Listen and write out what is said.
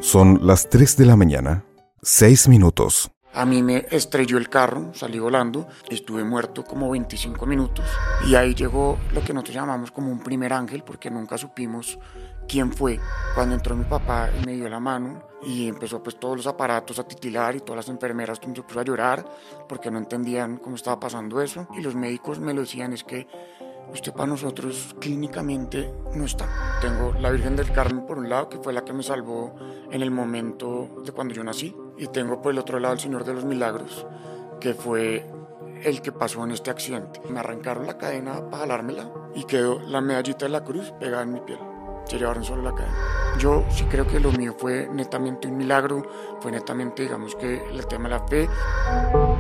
Son las 3 de la mañana, 6 minutos. A mí me estrelló el carro, salí volando, estuve muerto como 25 minutos y ahí llegó lo que nosotros llamamos como un primer ángel, porque nunca supimos quién fue. Cuando entró mi papá y me dio la mano y empezó pues todos los aparatos a titilar y todas las enfermeras se pusieron a llorar porque no entendían cómo estaba pasando eso, y los médicos me lo decían: es que usted para nosotros clínicamente no está. Tengo la Virgen del Carmen por un lado, que fue la que me salvó en el momento de cuando yo nací, y tengo por el otro lado el Señor de los Milagros, que fue el que pasó en este accidente. Me arrancaron la cadena para jalármela y quedó la medallita de la cruz pegada en mi piel. Se llevaron solo la cadena. Yo sí creo que lo mío fue netamente un milagro, fue netamente, digamos, que el tema de la fe.